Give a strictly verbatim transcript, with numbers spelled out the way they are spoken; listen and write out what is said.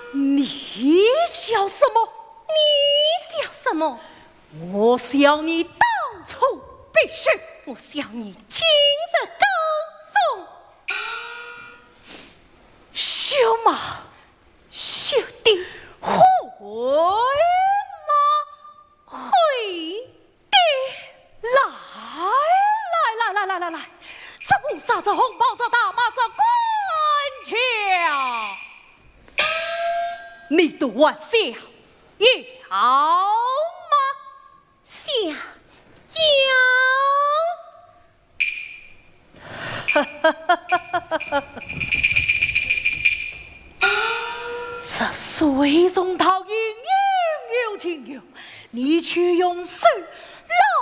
你笑什么？ 你笑什么？ 我笑你当初必须， 我笑你今日高中。 小马， 小弟回马， 回弟， 来来来来来来来，这乌纱这红袍这大马这官桥，你的玩笑要吗？ 笑要。哈哈哈哈哈哈！这水中桃影应有情有，你却用手